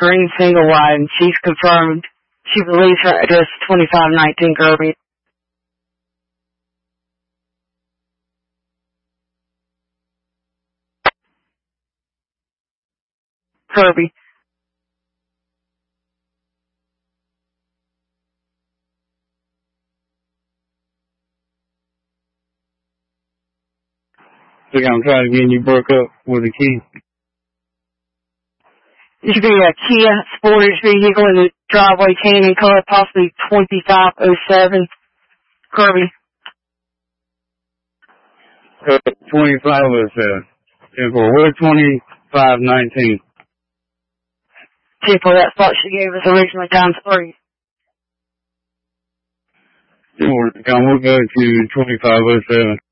green single wide, and she's confirmed she believes her address is 2519 Kirby. Kirby. I think I'm trying again. You broke up with the key. It should be a Kia Sportage vehicle in the driveway, tan in color, possibly 2507 Kirby. 2507. And for what 2519? For that spot she gave us originally times 3. We'll go to 2507.